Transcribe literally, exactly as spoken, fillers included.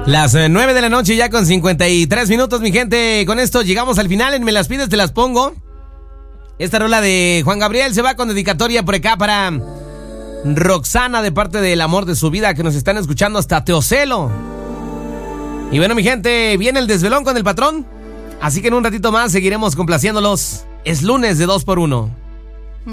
Las eh, nueve de la noche ya con cincuenta y tres minutos, mi gente. Con esto llegamos al final. En Me las pides, te las pongo. Esta rola de Juan Gabriel se va con dedicatoria por acá para Roxana, de parte del amor de su vida, que nos están escuchando hasta Teocelo. Y bueno, mi gente, viene el desvelón con el patrón. Así que en un ratito más seguiremos complaciéndolos. Es lunes de dos por uno.